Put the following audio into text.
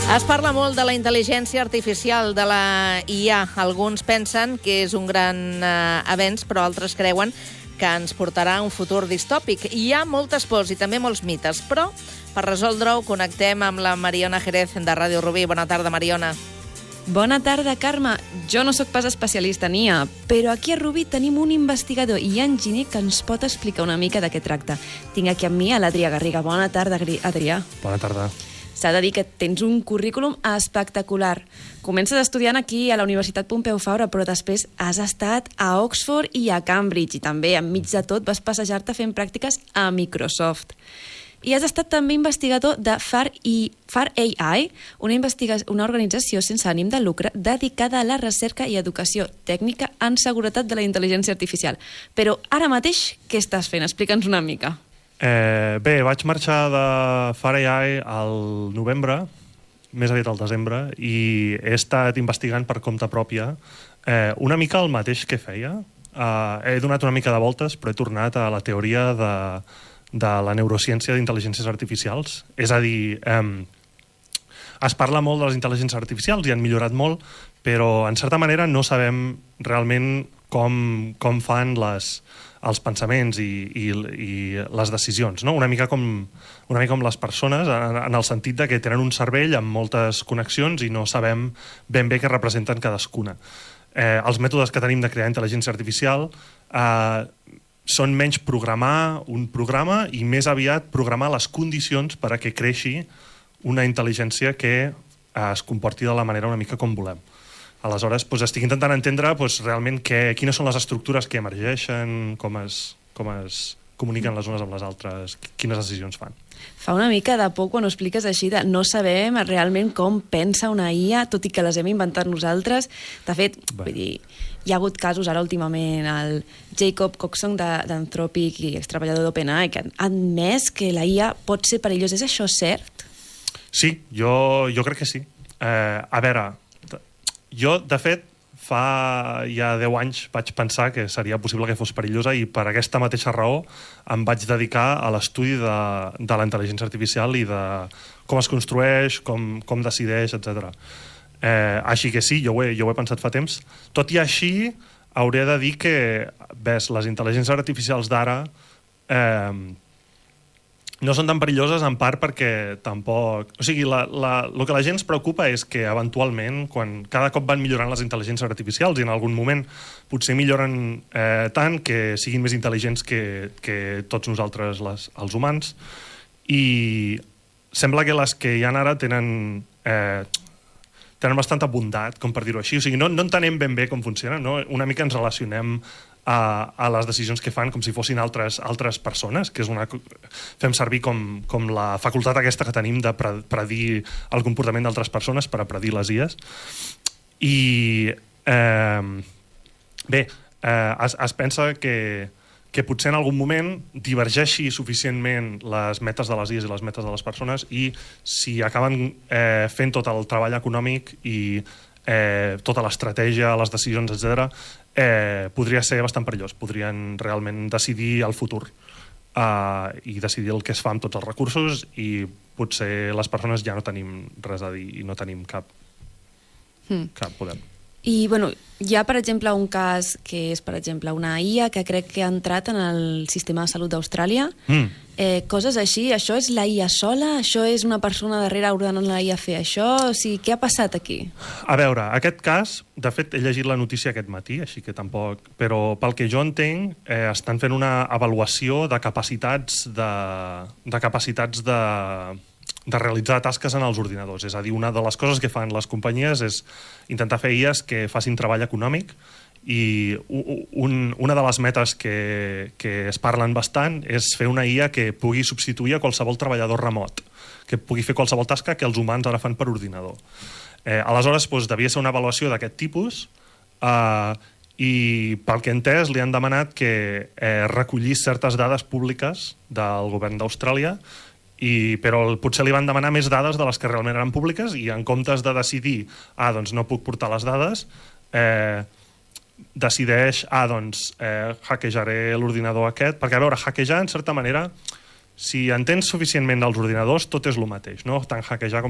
Es parla molt de la intel·ligència artificial, de la IA. Alguns pensen que és un gran avenç, però altres creuen que ens portarà a un futur distòpic. Hi ha moltes pors i també molts mites, però per resoldre-ho connectem amb la Mariona Jerez de Ràdio Rubí. Bona tarda, Mariona. Bona tarda, Carme. Jo no sóc pas especialista en IA, però aquí a Rubí tenim un investigador i enginyer que ens pot explicar una mica de què tracta. Tinc aquí amb mi a l'Adrià Garriga. Bona tarda, Adrià. Bona tarda. S'ha de dir que tens un currículum espectacular. Comences estudiant aquí a la Universitat Pompeu Fabra, però després has estat a Oxford i a Cambridge, i també, enmig de tot, vas passejar-te fent pràctiques a Microsoft. I has estat també investigador de FAR AI, una organització sense ànim de lucre dedicada a la recerca i educació tècnica en seguretat de la intel·ligència artificial. Però ara mateix, què estàs fent? Explica'ns una mica. Bé, vaig marxar de FAR AI al novembre, més aviat al desembre, i he estat investigant per compte pròpia una mica el mateix que feia. He donat una mica de voltes, però he tornat a la teoria de la neurociència d'intel·ligències artificials. És a dir, es parla molt de les intel·ligències artificials i han millorat molt, però en certa manera no sabem realment com fan els pensaments i les decisions, no? Una mica com les persones, en el sentit de que tenen un cervell amb moltes connexions i no sabem ben bé què representen cadascuna. Els mètodes que tenim de crear intel·ligència artificial són menys programar un programa i més aviat programar les condicions per a que creixi una intel·ligència que es comporti de la manera una mica com volem. Aleshores, estic intentant entendre realment quines són les estructures que emergeixen, com es comuniquen les unes amb les altres, quines decisions fan. Fa una mica de por quan ho expliques així, de no sabem realment com pensa una IA, tot i que les hem inventat nosaltres. De fet, vull dir, hi ha hagut casos ara últimament, el Jacob Coxon d'Anthropic i extreballador d'OpenAI, que han admès que la IA pot ser perillosa. És això cert? Sí, jo crec que sí. A veure, jo, de fet, fa ja 10 anys vaig pensar que seria possible que fos perillosa i per aquesta mateixa raó em vaig dedicar a l'estudi de la intel·ligència artificial i de com es construeix, com decideix, etc. Així que sí, jo ho he pensat fa temps. Tot i així, hauré de dir que, ves, les intel·ligències artificials d'ara no són tan perilloses, en part perquè tampoc... O sigui, el que la gent es preocupa és que eventualment, quan cada cop van millorant les intel·ligències artificials i en algun moment potser milloren tant que siguin més intel·ligents que tots nosaltres, els humans, i sembla que les que hi ha ara tenen bastanta bondat, com per dir-ho així. O sigui, no entenem ben bé com funciona, no? Una mica ens relacionem a les decisions que fan com si fossin altres persones, que fem servir com la facultat aquesta que tenim de predir el comportament d'altres persones per a predir les IAs. I bé, es pensa que potser en algun moment divergeixi suficientment les metes de les IAs i les metes de les persones, i si acaben fent tot el treball econòmic i tota l'estratègia, les decisions, etc., podria ser bastant perillós. Podrien realment decidir el futur i decidir el que es fa amb tots els recursos, i potser les persones ja no tenim res a dir i no tenim cap poder. I, bueno, hi ha, per exemple, un cas que és, per exemple, una IA que crec que ha entrat en el sistema de salut d'Austràlia. Coses així, això és la IA sola? Això és una persona darrere ordenant la IA a fer això? O sigui, què ha passat aquí? A veure, aquest cas, de fet, he llegit la notícia aquest matí, així que tampoc... Però pel que jo entenc, estan fent una avaluació de capacitats de realitzar tasques en els ordinadors. És a dir, una de les coses que fan les companyies és intentar fer IAs que facin treball econòmic, i una de les metes que es parlen bastant és fer una IA que pugui substituir a qualsevol treballador remot, que pugui fer qualsevol tasca que els humans ara fan per ordinador. Aleshores, devia ser una avaluació d'aquest tipus, i pel que he entès li han demanat que recollís certes dades públiques del govern d'Austràlia, però potser li van demanar més dades de les que realment eren públiques, i en comptes de decidir doncs no puc portar les dades, decideix hackejaré l'ordinador aquest, perquè a veure, hackejar en certa manera Si entens suficientment dels ordinadors, tot és el mateix, no? Tant hackejar com